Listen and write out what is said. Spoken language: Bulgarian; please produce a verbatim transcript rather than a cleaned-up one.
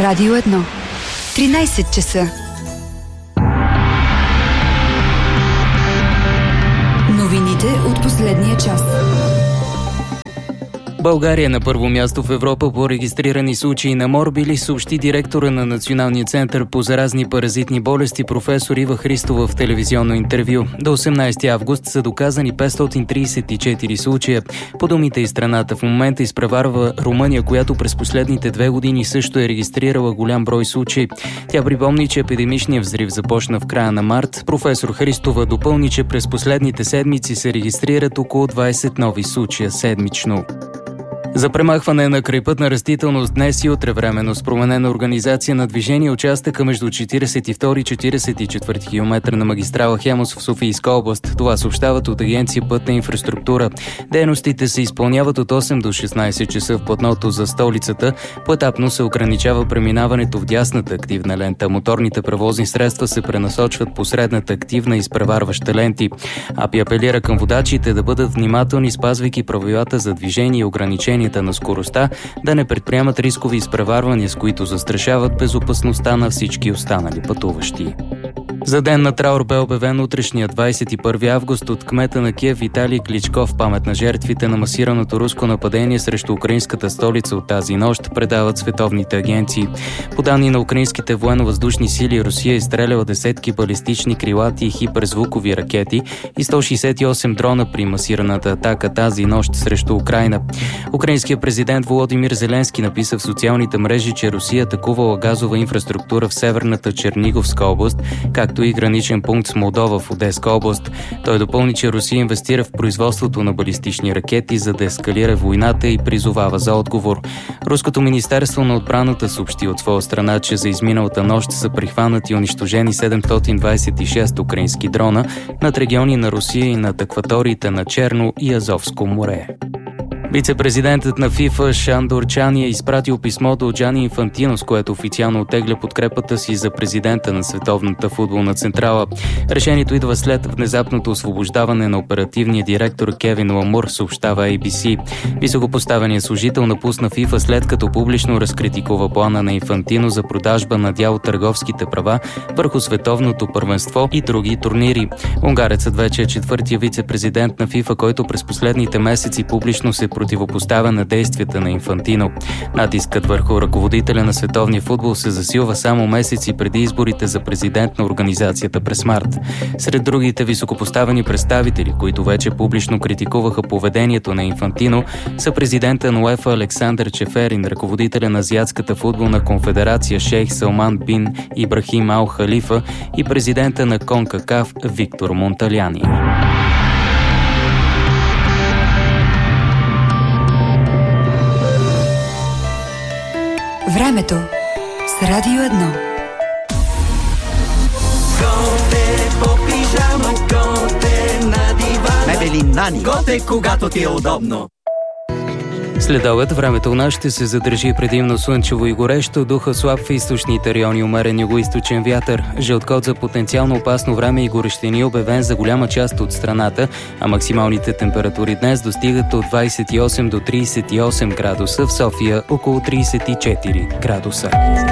Радио едно. тринайсет часа. Новините от последния час. България на първо място в Европа по регистрирани случаи на морбили, съобщи директора на Националния център по заразни паразитни болести професор Ива Христова в телевизионно интервю. До осемнайсети август са доказани петстотин трийсет и четири случая. По думите и страната в момента изпреварва Румъния, която през последните две години също е регистрирала голям брой случаи. Тя припомни, че епидемичният взрив започна в края на март. Професор Христова допълни, че през последните седмици се регистрират около двайсет нови случая седмично. За премахване на крайпътна растителност днес и утре временно с променена организация на движение участъка между четирийсет и втори и четирийсет и четвърти километър на магистрала Хемус в Софийска област. Това съобщават от Агенция Пътна инфраструктура. Дейностите се изпълняват от осем до шестнайсет часа в платното за столицата. Поетапно се ограничава преминаването в дясната активна лента. Моторните превозни средства се пренасочват по средната активна и изпреварваща ленти. АПИ апелира към водачите да бъдат внимателни, спазвайки правилата за движение и ограничения на скоростта, да не предприемат рискови изпреварвания, с които застрашават безопасността на всички останали пътуващи. За ден на траур бе обявен утрешния двайсет и първи август от кмета на Киев Виталий Кличко в памет на жертвите на масираното руско нападение срещу украинската столица от тази нощ, предават световните агенции. По данни на украинските военно-въздушни сили, Русия изстреляла десетки балистични крилати и хиперзвукови ракети и сто шейсет и осем дрона при масираната атака тази нощ срещу Украйна. Украинският президент Володимир Зеленски написа в социалните мрежи, че Русия атакувала газова инфраструктура в северната Черниговска област, както и граничен пункт с Молдова в Одеска област. Той допълни, че Русия инвестира в производството на балистични ракети, за да ескалира войната и призовава за отговор. Руското министерство на отбраната съобщи от своя страна, че за изминалата нощ са прихванати и унищожени седемстотин двайсет и шест украински дрона над региони на Русия и над акваториите на Черно и Азовско море. Вице-президентът на ФИФА Шандор Чани е изпратил писмо до Джани Инфантино, с което официално оттегля подкрепата си за президента на Световната футболна централа. Решението идва след внезапното освобождаване на оперативния директор Кевин Ламур, съобщава Ей Би Си. Високопоставеният служител напусна ФИФА след като публично разкритикува плана на Инфантино за продажба на дял от търговските права върху световното първенство и други турнири. Унгарецът вече е четвъртия вице-президент на ФИФА, който през последните месеци публично се противопоставя на действията на Инфантино. Натискът върху ръководителя на световния футбол се засилва само месеци преди изборите за президент на организацията през март. Сред другите високопоставени представители, които вече публично критикуваха поведението на Инфантино, са президента на УЕФА Александър Чеферин, ръководителя на Азиатската футболна конфедерация Шейх Салман бин Ибрахим Ал Халифа и президента на Конкакаф Виктор Монталяни. Времето с Радио едно. Готе по пижама, готе на дивана. Мебели Нани. Готе, когато ти е удобно. След обед времето у нас ще се задържи предимно слънчево и горещо, духа слаб в източните райони, умерен югоизточен вятър. Жълт код за потенциално опасно време и горещини е обявен за голяма част от страната, а максималните температури днес достигат от двайсет и осем до трийсет и осем градуса, в София около трийсет и четири градуса.